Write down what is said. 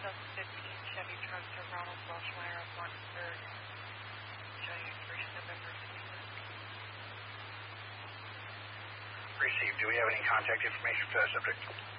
2015 Chevy truck to Ronald Welshmeyer on Martin 3rd. Showing you 1st November 2015. Received. Do we have any contact information for that subject?